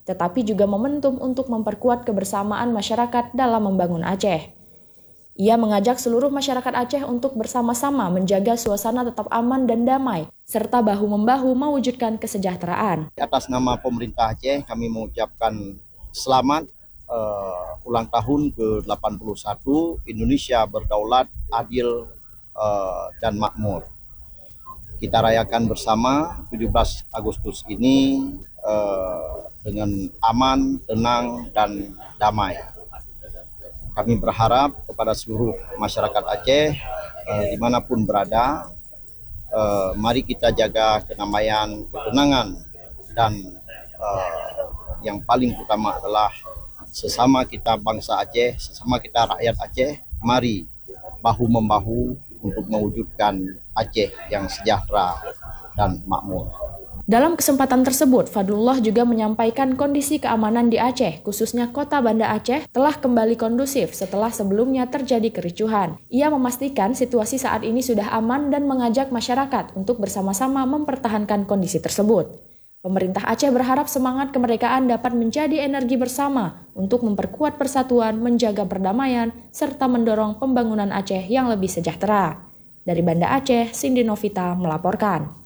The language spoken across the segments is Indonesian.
tetapi juga momentum untuk memperkuat kebersamaan masyarakat dalam membangun Aceh. Ia mengajak seluruh masyarakat Aceh untuk bersama-sama menjaga suasana tetap aman dan damai, serta bahu-membahu mewujudkan kesejahteraan. Atas nama pemerintah Aceh, kami mengucapkan selamat ulang tahun ke-81 Indonesia berdaulat, adil, dan makmur. Kita rayakan bersama 17 Agustus ini dengan aman, tenang, dan damai. Kami berharap kepada seluruh masyarakat Aceh, dimanapun berada, mari kita jaga kedamaian, ketenangan, dan yang paling utama adalah sesama kita bangsa Aceh, sesama kita rakyat Aceh, mari bahu-membahu untuk mewujudkan Aceh yang sejahtera dan makmur. Dalam kesempatan tersebut, Fadlullah juga menyampaikan kondisi keamanan di Aceh, khususnya kota Banda Aceh, telah kembali kondusif setelah sebelumnya terjadi kericuhan. Ia memastikan situasi saat ini sudah aman dan mengajak masyarakat untuk bersama-sama mempertahankan kondisi tersebut. Pemerintah Aceh berharap semangat kemerdekaan dapat menjadi energi bersama untuk memperkuat persatuan, menjaga perdamaian, serta mendorong pembangunan Aceh yang lebih sejahtera. Dari Banda Aceh, Cindy Novita melaporkan.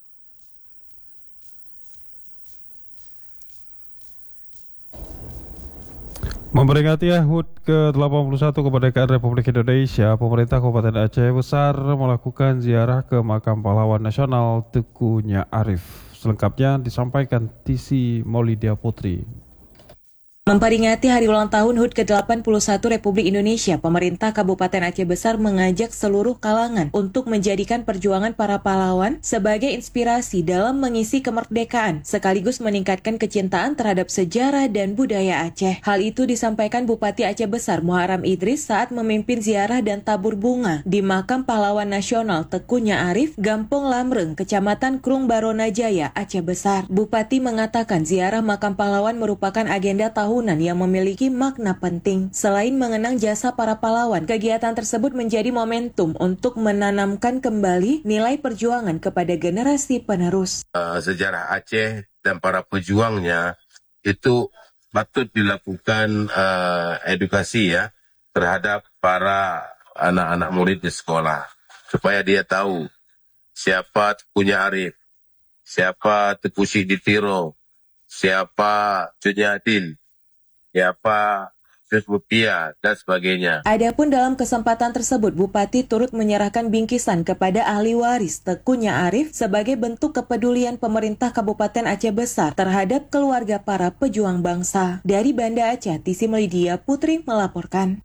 Memperingati HUT ke-81 kemerdekaan Republik Indonesia, pemerintah Kabupaten Aceh Besar melakukan ziarah ke makam pahlawan nasional Teuku Nyak Arif. Selengkapnya disampaikan Tisi Maulidia Putri. Memperingati hari ulang tahun HUT ke-81 Republik Indonesia, pemerintah Kabupaten Aceh Besar mengajak seluruh kalangan untuk menjadikan perjuangan para pahlawan sebagai inspirasi dalam mengisi kemerdekaan, sekaligus meningkatkan kecintaan terhadap sejarah dan budaya Aceh. Hal itu disampaikan Bupati Aceh Besar Muharram Idris saat memimpin ziarah dan tabur bunga di Makam Pahlawan Nasional Teuku Nyak Arif, Gampong Lamreng, Kecamatan Krung Barona Jaya, Aceh Besar. Bupati mengatakan ziarah makam pahlawan merupakan agenda tahunan yang memiliki makna penting. Selain mengenang jasa para pahlawan, kegiatan tersebut menjadi momentum untuk menanamkan kembali nilai perjuangan kepada generasi penerus. Sejarah Aceh dan para pejuangnya itu patut dilakukan edukasi ya terhadap para anak-anak murid di sekolah supaya dia tahu siapa Teuku Nyak Arif, siapa Teuku Siditiro, siapa Cunyadin, siapa Bupia, dan sebagainya. Adapun dalam kesempatan tersebut, Bupati turut menyerahkan bingkisan kepada ahli waris Teuku Nyak Arif sebagai bentuk kepedulian pemerintah Kabupaten Aceh Besar terhadap keluarga para pejuang bangsa. Dari Banda Aceh, Tisi Melidia Putri melaporkan.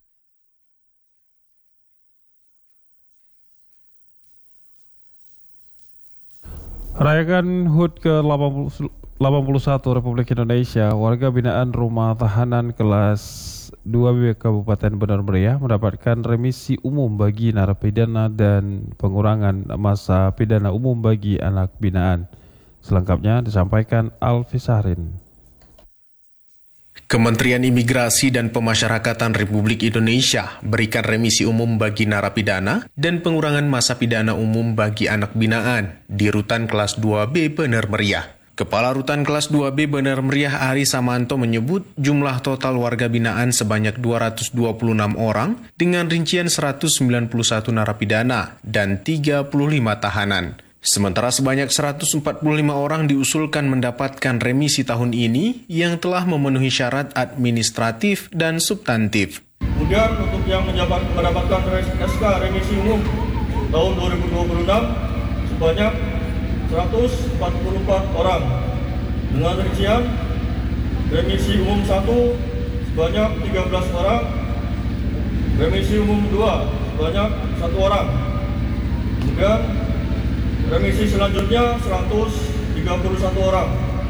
Rayakan HUT ke-81 Republik Indonesia, warga binaan rumah tahanan kelas 2B Kabupaten Benar Meriah mendapatkan remisi umum bagi narapidana dan pengurangan masa pidana umum bagi anak binaan. Selengkapnya disampaikan Alfi Sahrin. Kementerian Imigrasi dan Pemasyarakatan Republik Indonesia berikan remisi umum bagi narapidana dan pengurangan masa pidana umum bagi anak binaan di Rutan Kelas 2B Benar Meriah. Kepala Rutan Kelas 2B Benar Meriah Ari Samanto menyebut jumlah total warga binaan sebanyak 226 orang dengan rincian 191 narapidana dan 35 tahanan. Sementara sebanyak 145 orang diusulkan mendapatkan remisi tahun ini yang telah memenuhi syarat administratif dan substantif. Kemudian untuk yang mendapatkan SK remisi umum tahun 2026 sebanyak 144 orang dengan rincian remisi umum 1 sebanyak 13 orang, remisi umum 2 sebanyak 1 orang. Kemudian remisi selanjutnya 131 orang.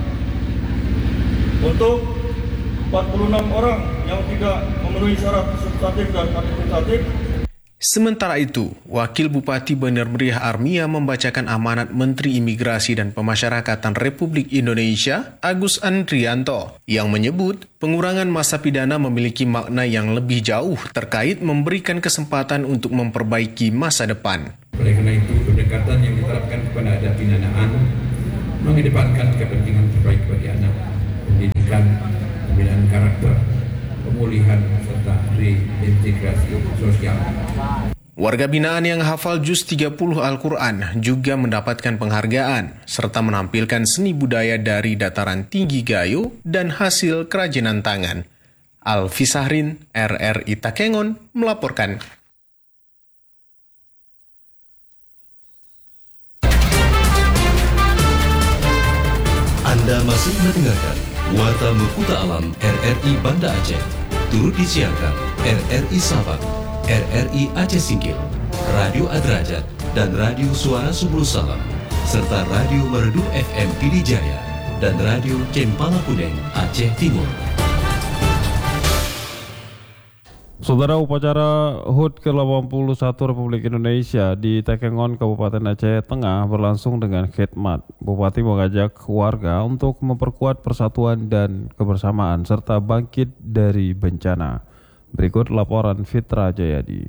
Untuk 46 orang yang tidak memenuhi syarat substantif dan administratif. Sementara itu, Wakil Bupati Benar Meriah Armia membacakan amanat Menteri Imigrasi dan Pemasyarakatan Republik Indonesia, Agus Andrianto, yang menyebut pengurangan masa pidana memiliki makna yang lebih jauh terkait memberikan kesempatan untuk memperbaiki masa depan. Oleh karena itu, pendekatan yang diterapkan kepada adat pindanaan mengedepankan kepentingan terbaik bagi anak, pendidikan, pendidikan, pembinaan karakter, pemulihan serta reintegrasi sosial. Warga binaan yang hafal juz 30 Al-Quran juga mendapatkan penghargaan serta menampilkan seni budaya dari dataran tinggi Gayo dan hasil kerajinan tangan. Alfi Sahrin, RRI Takengon, melaporkan. Anda masih mendengarkan Warta Mekuta Alam RRI Banda Aceh. Turut disiarkan RRI Sabang, RRI Aceh Singkil, Radio Adrajat, dan Radio Suara Subul Salam, serta Radio Merdu FM Pidijaya, dan Radio Cempala Kuneng Aceh Timur. Saudara, upacara HUT ke-81 Republik Indonesia di Takengon, Kabupaten Aceh Tengah berlangsung dengan khidmat. Bupati mengajak warga untuk memperkuat persatuan dan kebersamaan serta bangkit dari bencana. Berikut laporan Fitra Jayadi.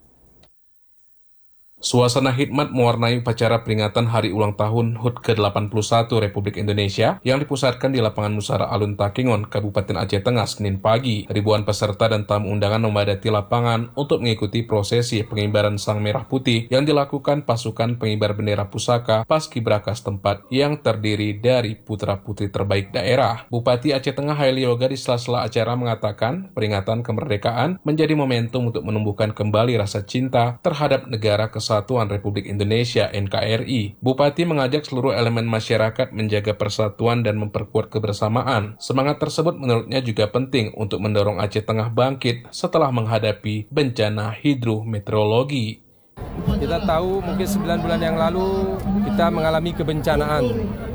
Suasana hikmat mewarnai upacara peringatan Hari Ulang Tahun HUT ke-81 Republik Indonesia yang dipusatkan di Lapangan Musara Alun Takengon, Kabupaten Aceh Tengah, Senin pagi. Ribuan peserta dan tamu undangan memadati lapangan untuk mengikuti prosesi pengibaran Sang Merah Putih yang dilakukan pasukan pengibar bendera pusaka Paskibraka setempat yang terdiri dari putra-putri terbaik daerah. Bupati Aceh Tengah Haili Yoga di sela-sela acara mengatakan peringatan kemerdekaan menjadi momentum untuk menumbuhkan kembali rasa cinta terhadap negara Kesatuan Republik Indonesia NKRI. Bupati mengajak seluruh elemen masyarakat menjaga persatuan dan memperkuat kebersamaan. Semangat tersebut menurutnya juga penting untuk mendorong Aceh Tengah bangkit setelah menghadapi bencana hidrometeorologi. Kita tahu mungkin 9 bulan yang lalu kita mengalami kebencanaan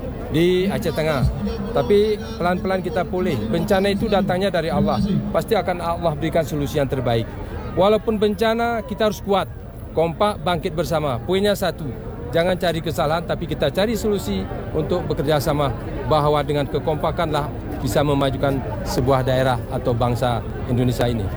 di Aceh Tengah. Tapi pelan-pelan kita pulih. Bencana itu datangnya dari Allah. Pasti akan Allah berikan solusi yang terbaik. Walaupun bencana, kita harus kuat. Kompak, bangkit bersama. Poinnya satu, jangan cari kesalahan, tapi kita cari solusi untuk bekerja sama. Bahwa dengan kekompakanlah bisa memajukan sebuah daerah atau bangsa Indonesia ini.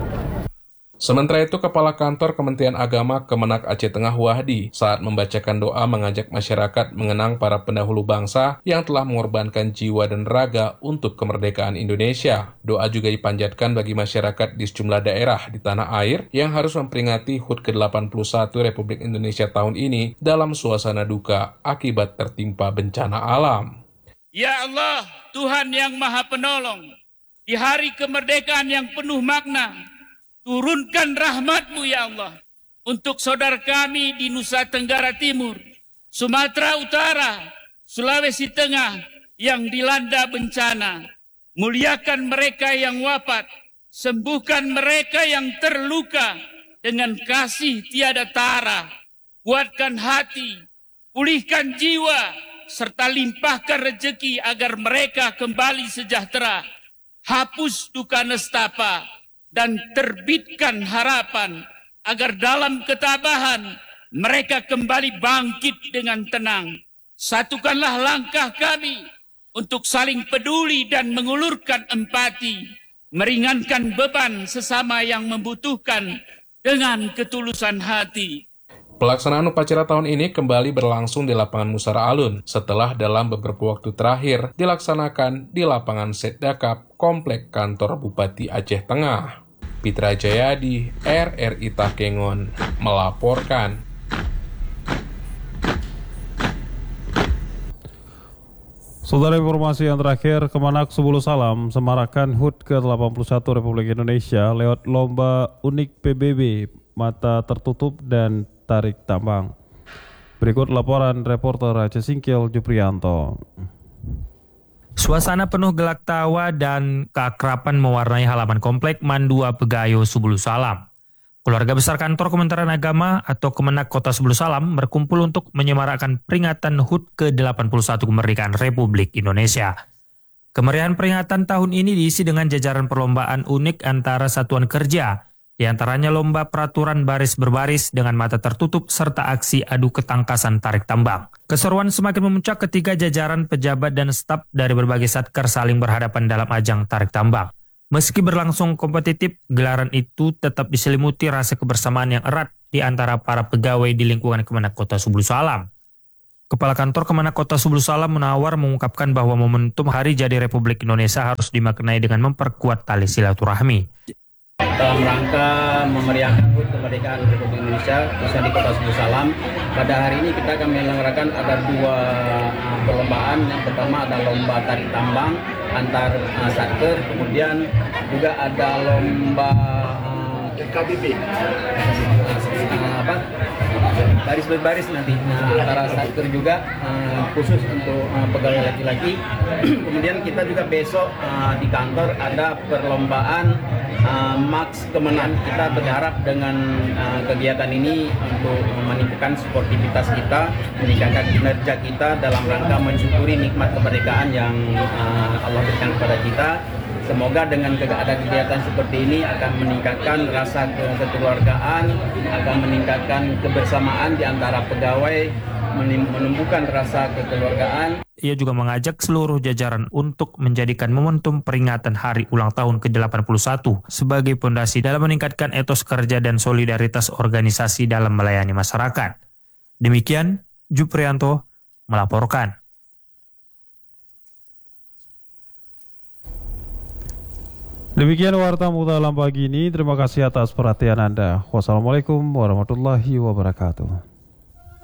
Sementara itu, Kepala Kantor Kementerian Agama Kemenak Aceh Tengah Wahdi saat membacakan doa mengajak masyarakat mengenang para pendahulu bangsa yang telah mengorbankan jiwa dan raga untuk kemerdekaan Indonesia. Doa juga dipanjatkan bagi masyarakat di sejumlah daerah di tanah air yang harus memperingati HUT ke-81 Republik Indonesia tahun ini dalam suasana duka akibat tertimpa bencana alam. Ya Allah, Tuhan yang Maha Penolong, di hari kemerdekaan yang penuh makna, turunkan rahmat-Mu ya Allah untuk saudara kami di Nusa Tenggara Timur, Sumatera Utara, Sulawesi Tengah yang dilanda bencana. Muliakan mereka yang wafat, sembuhkan mereka yang terluka dengan kasih tiada tara. Kuatkan hati, pulihkan jiwa, serta limpahkan rezeki agar mereka kembali sejahtera. Hapus duka nestapa dan terbitkan harapan agar dalam ketabahan mereka kembali bangkit dengan tenang. Satukanlah langkah kami untuk saling peduli dan mengulurkan empati, meringankan beban sesama yang membutuhkan dengan ketulusan hati. Pelaksanaan upacara tahun ini kembali berlangsung di Lapangan Musara Alun setelah dalam beberapa waktu terakhir dilaksanakan di Lapangan Setdakap Komplek Kantor Bupati Aceh Tengah. Fitra Jayadi, RRI Takengon, melaporkan. Saudara, informasi yang terakhir, Kemenak Subul Salam semarakan HUT ke-81 Republik Indonesia lewat lomba unik PBB, mata tertutup dan tarik tambang. Berikut laporan reporter Aceh Singkil Juprianto. Suasana penuh gelak tawa dan keakraban mewarnai halaman komplek Mandua Pegayo Subul Salam. Keluarga besar kantor Kementerian Agama atau Kemenak Kota Subul Salam berkumpul untuk menyemarakan peringatan HUT ke-81 kemerdekaan Republik Indonesia. Kemeriahan peringatan tahun ini diisi dengan jajaran perlombaan unik antara satuan kerja, di antaranya lomba peraturan baris berbaris dengan mata tertutup serta aksi adu ketangkasan tarik tambang. Keseruan semakin memuncak ketika jajaran pejabat dan staf dari berbagai satker saling berhadapan dalam ajang tarik tambang. Meski berlangsung kompetitif, gelaran itu tetap diselimuti rasa kebersamaan yang erat di antara para pegawai di lingkungan Kemenak Kota Subul Salam. Kepala Kantor Kemenak Kota Subulu Salam Munawar mengungkapkan bahwa momentum Hari Jadi Republik Indonesia harus dimaknai dengan memperkuat tali silaturahmi. Dalam rangka memeriahkan HUT kemerdekaan Republik Indonesia, khususnya di Kota Subulu Salam, pada hari ini kita akan menyelenggarakan ada 2 perlombaan. Yang pertama ada lomba tarik tambang antar satker, kemudian juga ada lomba KBB, baris berbaris nanti antara satker juga khusus untuk pegawai laki-laki. Kemudian kita juga besok di kantor ada perlombaan Max Kemenang. Kita berharap dengan kegiatan ini untuk meningkatkan sportivitas kita, meningkatkan kinerja kita dalam rangka mensyukuri nikmat kemerdekaan yang Allah berikan kepada kita. Semoga dengan ada kegiatan seperti ini akan meningkatkan rasa kekeluargaan, akan meningkatkan kebersamaan di antara pegawai, menumbuhkan rasa kekeluargaan. Ia juga mengajak seluruh jajaran untuk menjadikan momentum peringatan Hari Ulang Tahun ke-81 sebagai fondasi dalam meningkatkan etos kerja dan solidaritas organisasi dalam melayani masyarakat. Demikian, Juprianto melaporkan. Demikian Warta Mukhtar Alam pagi ini. Terima kasih atas perhatian Anda. Wassalamualaikum warahmatullahi wabarakatuh.